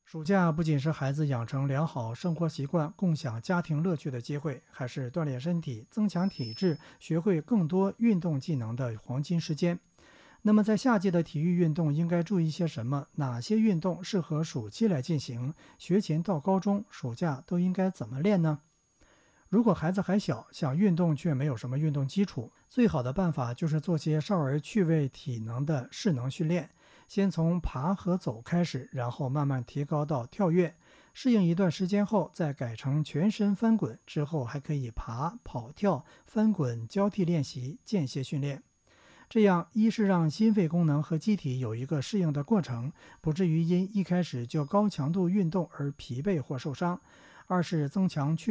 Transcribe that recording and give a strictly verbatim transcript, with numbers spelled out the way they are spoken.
暑假不仅是孩子养成良好生活习惯、共享家庭乐趣的机会，还是锻炼身体、增强体质、学会更多运动技能的黄金时间。那么，在夏季的体育运动应该注意些什么？哪些运动适合暑期来进行？学前到高中、暑假都应该怎么练呢？如果孩子还小，想运动却没有什么运动基础，最好的办法就是做些少儿趣味体能的势能训练，先从爬和走开始，然后慢慢提高到跳跃。适应一段时间后，再改成全身翻滚，之后还可以爬、跑、跳、翻滚交替练习，间歇训练。这样一是让心肺功能和机体有一个适应的过程，不至于因一开始就高强度运动而疲惫或受伤；二是增强去